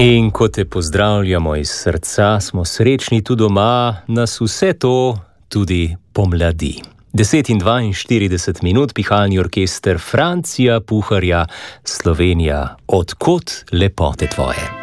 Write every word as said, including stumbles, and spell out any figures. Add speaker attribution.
Speaker 1: In ko te pozdravljamo iz srca, smo srečni tu doma, nas vse to tudi pomladi. deset in dvainštirideset minut, pihalni orkester Francija Puharja, Slovenija, od kod lepote tvoje.